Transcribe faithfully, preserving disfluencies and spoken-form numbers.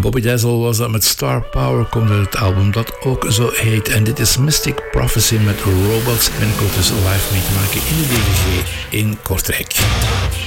Bobby Dazzle was dat met Star Power, komt uit het album dat ook zo heet. En dit is Mystic Prophecy met Robots. Binnenkort dus live mee te maken in de D V G in Kortrijk.